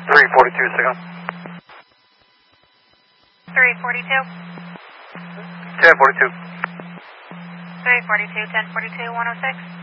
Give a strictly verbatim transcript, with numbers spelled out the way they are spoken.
three forty-two, signal. three forty-two. ten forty-two. three forty-two, ten forty-two, one oh six.